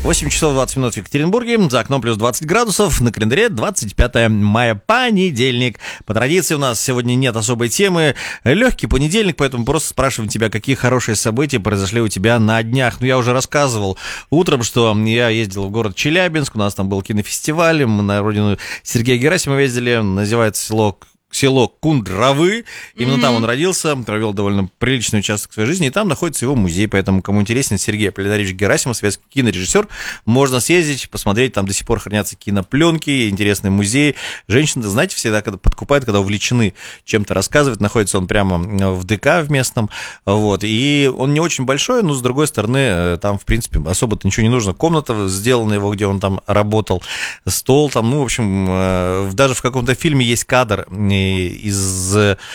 8 часов 20 минут в Екатеринбурге, за окном плюс 20 градусов, на календаре 25 мая, понедельник. По традиции у нас сегодня нет особой темы, легкий понедельник, поэтому просто спрашиваем тебя, какие хорошие события произошли у тебя на днях. Ну, я уже рассказывал утром, что я ездил в город Челябинск, у нас там был кинофестиваль, мы на родину Сергея Герасимова ездили, называется село Кундравы. Именно там он родился, провел довольно приличный участок своей жизни, и там находится его музей. Поэтому, кому интересен Сергей Аполлинарьевич Герасимов, советский кинорежиссер, можно съездить, посмотреть. Там до сих пор хранятся кинопленки, интересный музей. Женщины, знаете, всегда когда подкупают, когда увлечены чем-то рассказывать. Находится он прямо в ДК в местном. Вот. И он не очень большой, но, с другой стороны, там, в принципе, особо-то ничего не нужно. Комната сделана его, где он там работал, стол там, ну, в общем, даже в каком-то фильме есть кадр из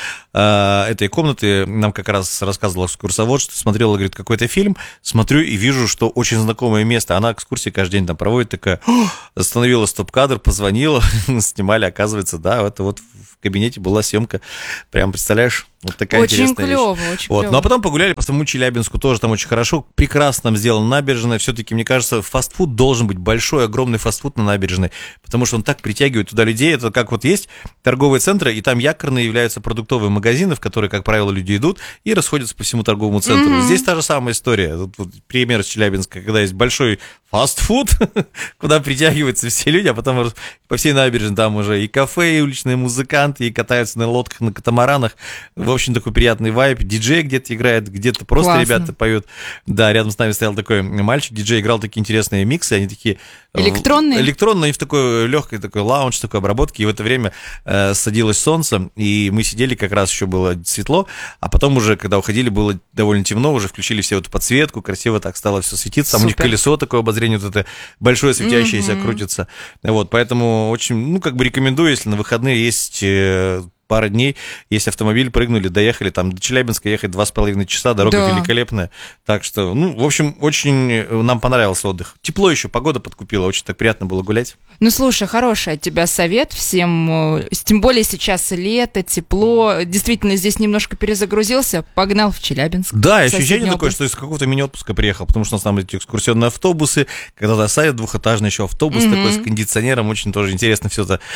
этой комнаты, нам как раз рассказывала экскурсовод, что смотрела, говорит, какой-то фильм, смотрю и вижу, что очень знакомое место, она экскурсии каждый день там проводит, такая, остановила стоп-кадр, позвонила, снимали, оказывается, да, это вот в кабинете была съемка, прям, представляешь, вот такая очень интересная клево, вещь. Очень вот. клево. Ну, а потом погуляли по самому Челябинску, тоже там очень хорошо, прекрасно там сделана набережная, все-таки, мне кажется, фастфуд должен быть большой, огромный фастфуд на набережной, потому что он так притягивает туда людей, это как вот есть торговые центры, и там якорные являются продуктовые магазины, в которые, как правило, люди идут и расходятся по всему торговому центру. Здесь та же самая история. Тут вот пример из Челябинска, когда есть большой фастфуд, куда притягиваются все люди, а потом по всей набережной там уже и кафе, и уличные музыканты, и катаются на лодках, на катамаранах. В общем, такой приятный вайб. Диджей где-то играет, где-то просто классно. Ребята поют. Да, рядом с нами стоял такой мальчик, диджей играл такие интересные миксы, они такие... Электронные? Электронные, в такой легкой такой лаунж, такой обработки, и в это время садилось солнце, и мы сидели, как раз еще было светло, а потом уже, когда уходили, было довольно темно, уже включили все эту подсветку, красиво так стало все светиться, там у них колесо такое обозрение, вот это большое светящееся крутится, вот, поэтому очень, ну, как бы рекомендую, если на выходные есть... пара дней, есть автомобиль, прыгнули, доехали, там до Челябинска ехать 2,5 часа, дорога великолепная. Так что, ну, в общем, очень нам понравился отдых. Тепло еще, погода подкупила, очень так приятно было гулять. Ну, слушай, хороший от тебя совет всем, тем более сейчас лето, тепло, действительно здесь немножко перезагрузился, погнал в Челябинск. Да, ощущение такое, что из какого-то мини-отпуска приехал, потому что у нас там эти экскурсионные автобусы, когда-то ставят двухэтажный еще автобус такой с кондиционером, очень тоже интересно все это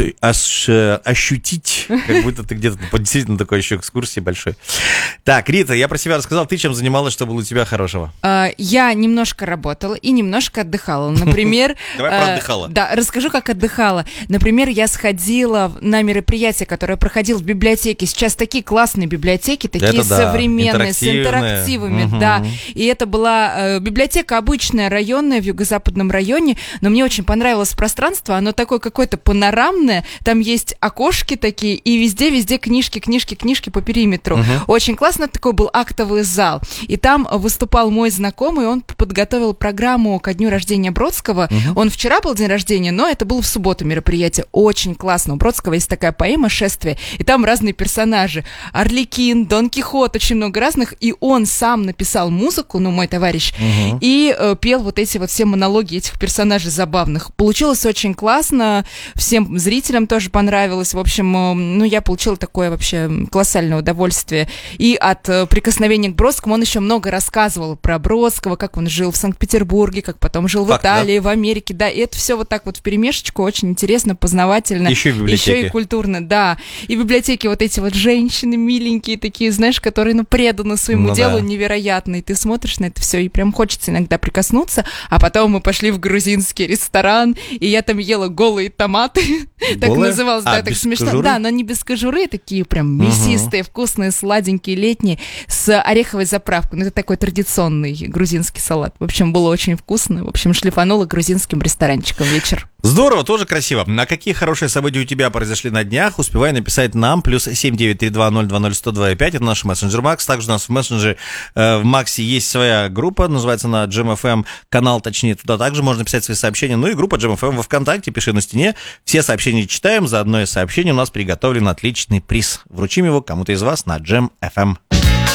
ощутить. Как будто ты где-то действительно такой еще экскурсии большой. Так, Рита, я про себя рассказал. Ты чем занималась, что было у тебя хорошего? Я немножко работала и немножко отдыхала. Например... Давай про отдыхала. Да, расскажу, как отдыхала. Например, я сходила на мероприятие, которое проходило в библиотеке. Сейчас такие классные библиотеки, такие современные, с интерактивами. Да. И это была библиотека обычная, районная, в юго-западном районе. Но мне очень понравилось пространство. Оно такое какое-то панорамное. Там есть окошки такие, и везде книжки по периметру. Очень классно, такой был актовый зал. И там выступал мой знакомый, он подготовил программу ко дню рождения Бродского. Он вчера был день рождения, но это было в субботу мероприятие. Очень классно. У Бродского есть такая поэма «Шествие», и там разные персонажи. Арлекин, Дон Кихот, очень много разных. И он сам написал музыку, ну, мой товарищ, и пел вот эти вот все монологи этих персонажей забавных. Получилось очень классно, всем зрителям тоже понравилось. В общем, ну, я получила такое вообще колоссальное удовольствие. И от прикосновения к Бродскому он еще много рассказывал про Бродского, как он жил в Санкт-Петербурге, как потом жил в Италии, в Америке. Да, и это все вот так вот вперемешечку, очень интересно, познавательно. Еще и в библиотеке. Еще и культурно, да. И в библиотеке вот эти вот женщины миленькие такие, знаешь, которые, ну, преданы своему делу невероятно. И ты смотришь на это все, и прям хочется иногда прикоснуться. А потом мы пошли в грузинский ресторан, и я там ела голые томаты. Так называлось, да, так смешно. Да, но не без кожуры, такие прям мясистые, вкусные, сладенькие, летние, с ореховой заправкой. Ну, это такой традиционный грузинский салат. В общем, было очень вкусно. В общем, шлифанула грузинским ресторанчиком вечер. Здорово, тоже красиво. А какие хорошие события у тебя произошли на днях? Успевай написать нам, плюс 7932-020-1025, это наш мессенджер Макс. Также у нас в мессенджере в Максе есть своя группа, называется она Jam.fm, канал, точнее, туда также можно писать свои сообщения. Ну и группа Jam.fm во ВКонтакте, пиши на стене. Все сообщения читаем, за одно из сообщений у нас приготовлен отличный приз. Вручим его кому-то из вас на Jam.fm.